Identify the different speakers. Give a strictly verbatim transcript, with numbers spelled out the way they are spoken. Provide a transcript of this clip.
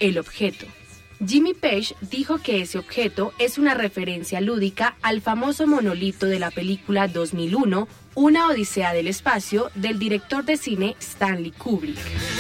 Speaker 1: el objeto. Jimmy Page dijo que ese objeto es una referencia lúdica al famoso monolito de la película dos mil uno, Una odisea del espacio, del director de cine Stanley Kubrick.